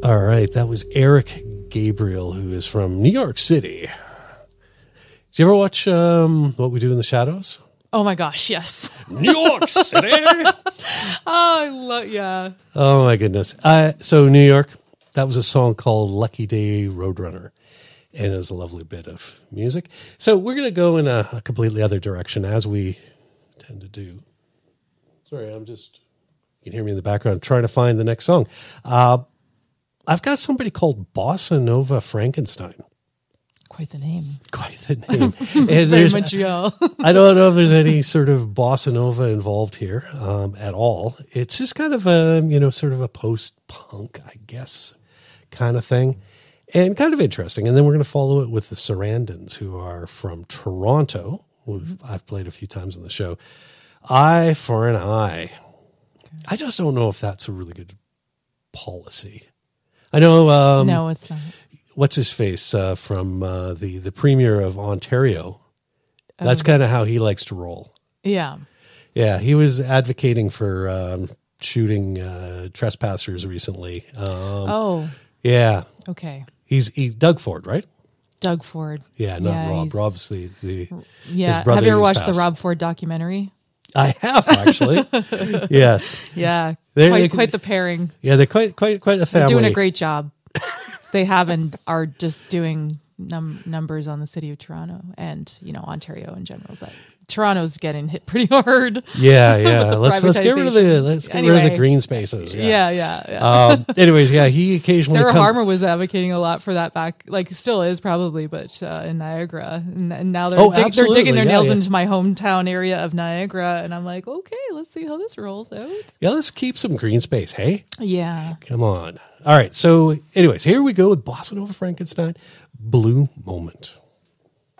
All right, that was Eric Gabriel, who is from New York City. Did you ever watch What We Do in the Shadows? Oh my gosh, yes. New York City! Yeah. Oh my goodness. So New York, that was a song called Lucky Day Roadrunner. And it was a lovely bit of music. So we're going to go in a completely other direction, as we tend to do. Sorry, you can hear me in the background trying to find the next song. I've got somebody called Bossa Nova Frankenstein. Quite the name. Quite the name. Very Montreal. I don't know if there's any sort of bossa nova involved here at all. It's just kind of sort of a post-punk, I guess, kind of thing. And kind of interesting. And then we're going to follow it with the Sarandons, who are from Toronto. I've played a few times on the show. Eye for an Eye. Okay. I just don't know if that's a really good policy. I know. No, it's not. What's his face from the premier of Ontario? That's kind of how he likes to roll. Yeah. Yeah, he was advocating for shooting trespassers recently. Yeah. Okay. He's Doug Ford, right? Doug Ford. Yeah, not Rob. Rob's the yeah. His brother. Have you ever watched the Rob Ford documentary? I have actually. Yes. Yeah. They're quite the pairing. Yeah, they're quite a family. They're doing a great job. They have and are just doing numbers on the city of Toronto and Ontario in general, but Toronto's getting hit pretty hard. Yeah. let's get rid of the green spaces. Yeah. Anyways, he occasionally. Sarah Harmer was advocating a lot for that back, like still is probably, but in Niagara, and now they're digging their nails into my hometown area of Niagara, and I'm like, okay, let's see how this rolls out. Yeah, let's keep some green space. Hey. Yeah. Come on. All right. So, anyways, here we go with Bossa Nova Frankenstein, Blue Moment.